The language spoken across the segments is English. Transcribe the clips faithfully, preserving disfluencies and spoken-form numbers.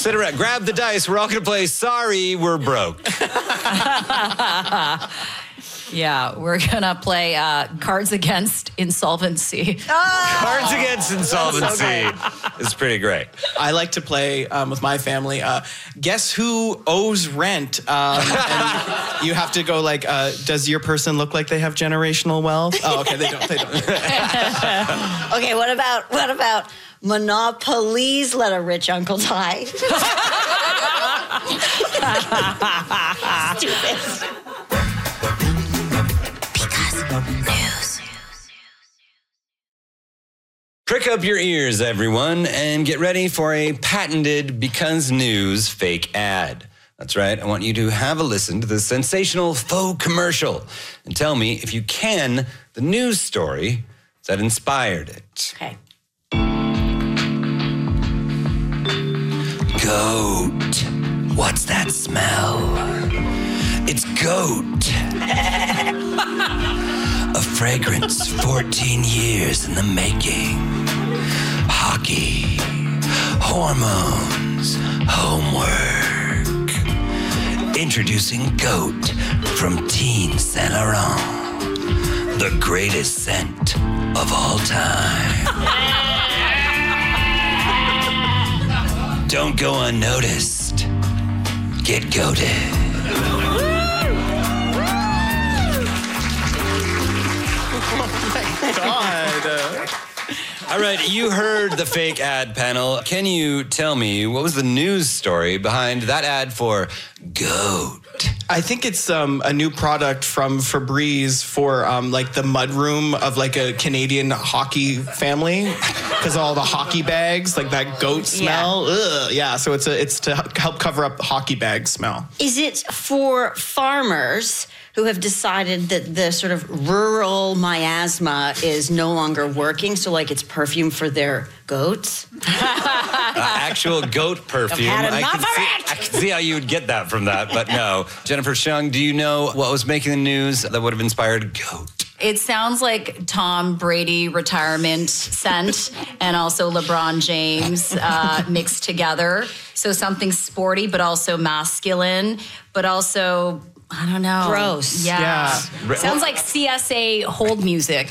Sit around, grab the dice. We're all going to play Sorry, We're Broke. Yeah, we're going to play uh, Cards Against Insolvency. Oh, Cards Against Insolvency is pretty great. I like to play um, with my family. Uh, guess who owes rent? Um, and you have to go like, uh, does your person look like they have generational wealth? Oh, okay, they don't. They don't. Okay, what about what about Monopolies? Let a rich uncle die. Stupid. News. Prick up your ears, everyone, and get ready for a patented Because News fake ad. That's right. I want you to have a listen to this sensational faux commercial and tell me, if you can, the news story that inspired it. Okay. Goat. What's that smell? It's goat. A fragrance fourteen years in the making. Hockey, hormones, homework. Introducing Goat from Teen Saint Laurent. The greatest scent of all time. Don't go unnoticed. Get goated. God. All right, you heard the fake ad panel. Can you tell me what was the news story behind that ad for Goat? I think it's um, a new product from Febreze for um, like the mudroom of like a Canadian hockey family, because all the hockey bags, like that goat smell. Yeah. Ugh, yeah. So it's a it's to help cover up the hockey bag smell. Is it for farmers who have decided that the sort of rural miasma is no longer working, so like it's perfume for their goats? Uh, actual goat perfume. I've had I enough can of see, it! I can see how you would get that from that, but no. Jennifer Shung, do you know what was making the news that would have inspired Goat? It sounds like Tom Brady retirement scent and also LeBron James uh, mixed together. So something sporty, but also masculine, but also... I don't know. Gross. Yeah. Yeah. Sounds like C S A hold music.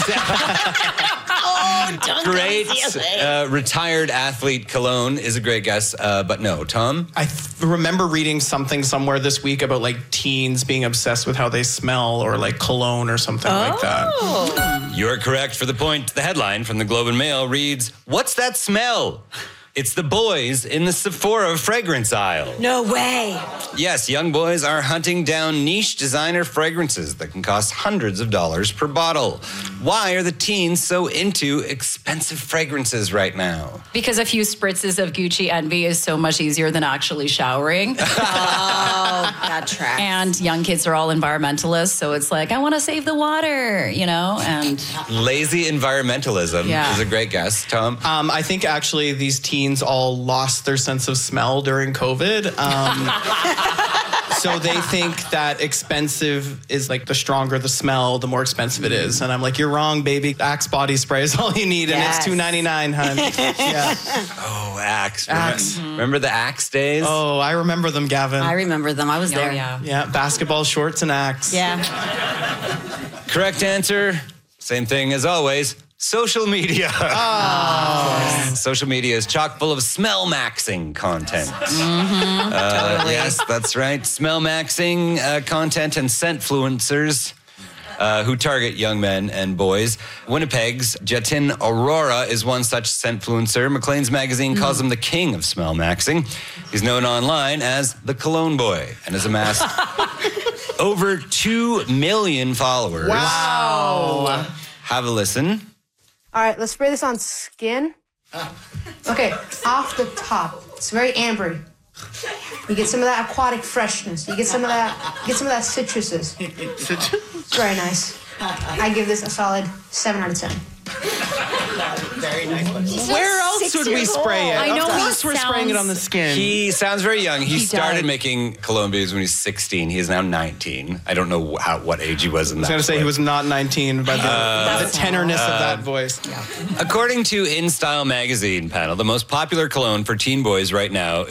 Oh, don't Great. go C S A. Uh, retired athlete cologne is a great guess, uh, but no. Tom? I th- remember reading something somewhere this week about like teens being obsessed with how they smell, or like cologne or something like that. You're correct for the point. The headline from the Globe and Mail reads, "What's that smell?" It's the boys in the Sephora fragrance aisle. No way. Yes, young boys are hunting down niche designer fragrances that can cost hundreds of dollars per bottle. Why are the teens so into expensive fragrances right now? Because a few spritzes of Gucci Envy is so much easier than actually showering. Oh, that tracks. And young kids are all environmentalists, so it's like, I want to save the water, you know? And Lazy environmentalism Yeah. is a great guess. Tom? Um, I think actually these teens all lost their sense of smell during COVID. Um, so they think that expensive is like the stronger the smell, the more expensive it is. And I'm like, you're wrong, baby. Axe body spray is all you need, and Yes. it's two ninety-nine, hun. Yeah. Oh, Axe. Axe. Remember, remember the Axe days? Oh, I remember them, Gavin. I remember them. I was Oh, there. yeah. Yeah, basketball shorts and Axe. Yeah. Correct answer. Same thing as always. Social media. Oh. Social media is chock full of smell maxing content. Mm-hmm. Uh, yes, that's right. Smell maxing uh, content and scentfluencers uh, who target young men and boys. Winnipeg's Jatin Aurora is one such scentfluencer. Maclean's magazine calls him the king of smell maxing. He's known online as the Cologne Boy and has amassed over two million followers. Wow. Have a listen. All right, let's spray this on skin. Okay, off the top. It's very ambery. You get some of that aquatic freshness. You get some of that. You get some of that citruses. It's very nice. I give this a solid seven out of ten. Very nice. Where else would we spray it? I know Of he course we're spraying it on the skin. He sounds very young. He, He started does. making cologne babies when he was sixteen. He is now nineteen. I don't know how, what age he was in I was that. going to say he point. was not nineteen, but the, Uh, the tenorness of that voice. According to In Style magazine panel, the most popular cologne for teen boys right now